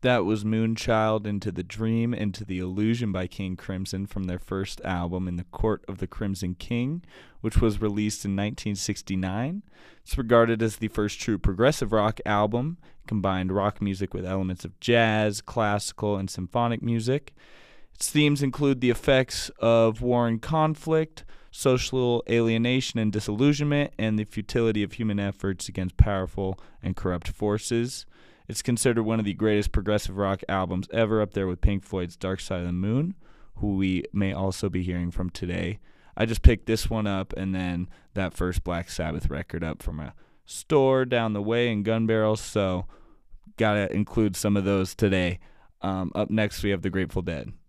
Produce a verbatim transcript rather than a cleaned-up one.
That was Moonchild, Into the Dream, Into the Illusion by King Crimson from their first album, In the Court of the Crimson King, which was released in nineteen sixty-nine. It's regarded as the first true progressive rock album, combined rock music with elements of jazz, classical, and symphonic music. Its themes include the effects of war and conflict, social alienation and disillusionment, and the futility of human efforts against powerful and corrupt forces. It's considered one of the greatest progressive rock albums ever, up there with Pink Floyd's Dark Side of the Moon, who we may also be hearing from today. I just picked this one up and then that first Black Sabbath record up from a store down the way in Gun Barrel, so gotta include some of those today. Um, up next, we have the Grateful Dead.